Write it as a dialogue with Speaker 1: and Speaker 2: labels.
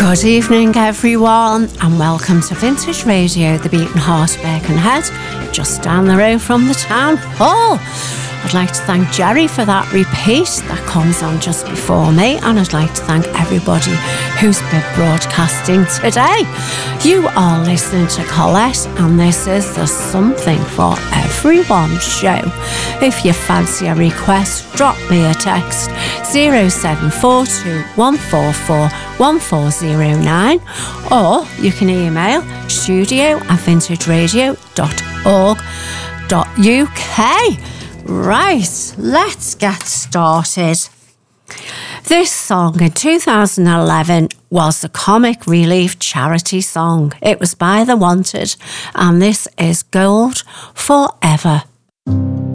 Speaker 1: Good evening, everyone, and welcome to Vintage Radio, the Beaten Heart of Birkenhead, just down the road from the town hall. I'd like to thank Jerry for that repeat that comes on just before me, and I'd like to thank everybody who's been broadcasting today. You are listening to Colette, and this is the Something for Everyone show. If you fancy a request, drop me a text 0742 144 1409, or you can email studio@vintageradio.org.uk. Right, let's get started. This song in 2011 was a comic relief charity song. It was by The Wanted, and this is Gold Forever.